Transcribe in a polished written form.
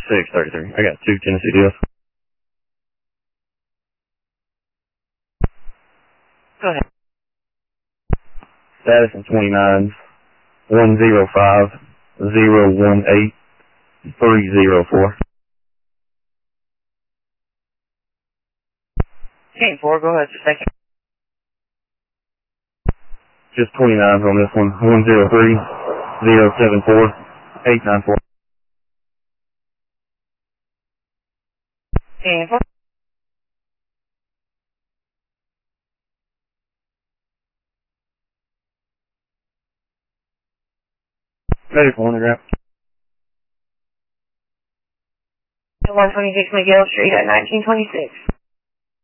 633. I got 2 Tennessee deals. Go ahead. Status in 29, 105, 018, 304. Okay, 4, go ahead. Thank you. Just 29s on this one. 103, 074, 894. And 4. Medical underground. 126 McGill Street at 1926.